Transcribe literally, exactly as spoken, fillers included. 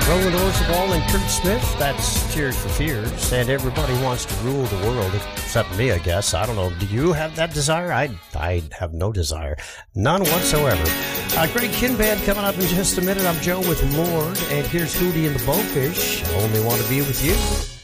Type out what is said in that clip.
Roland Orzabal and Kurt Smith, that's Tears for Fears, and everybody wants to rule the world, except me, I guess. I don't know. Do you have that desire? I I have no desire. None whatsoever. Uh, Greg Kinband coming up in just a minute. I'm Joe with Lord, and here's Hootie and the Blowfish. I only want to be with you.